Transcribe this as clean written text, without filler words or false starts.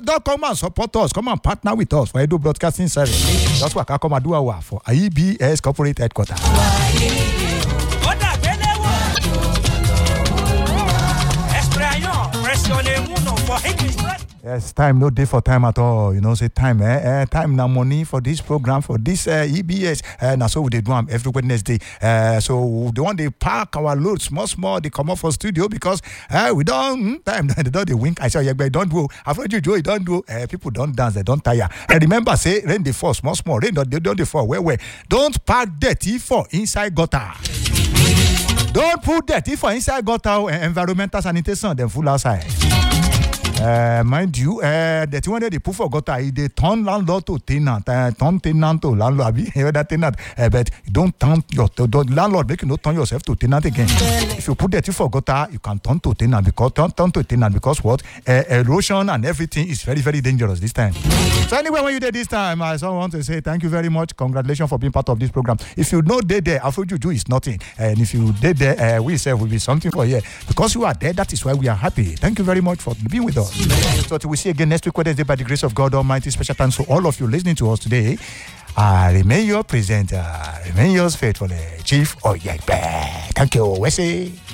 don't come and support us. Come and partner with us for Edo Broadcasting Service. That's what I come and do our for IEBS Corporate Headquarters. Yes, time no day for time at all. You know, say time, time now money for this program, for this EBS. Now so they do them every Wednesday. So the one they park our load small, they come up for studio because we don't time they don't they wink. I say yeah, don't do. I've heard you Joe, don't do. People don't dance, they don't tire. And remember, say rain they fall, small. Rain they don't they fall. Where? Don't park dirty for inside gutter. Don't put dirty for inside gutter. Environmental sanitation, then full outside. Mind you, the one they put for gutter, they turn landlord to tenant, turn tenant to landlord. That tenant, but don't turn your landlord. Make you not turn yourself to tenant again. If you put that for gutter, you can turn to tenant because turn to tenant because what? Erosion and everything is very, very dangerous this time. So anyway, when you did this time, I just want to say thank you very much. Congratulations for being part of this program. If you know there, Afro Juju is nothing, and if you did there, we say will be something for you because you are there. That is why we are happy. Thank you very much for being with us. So till we see again next week Wednesday by the grace of God Almighty. Special thanks to all of you listening to us today. Remain your presenter, remain yours faithfully, Chief Oyekbe. Thank you. Wesley.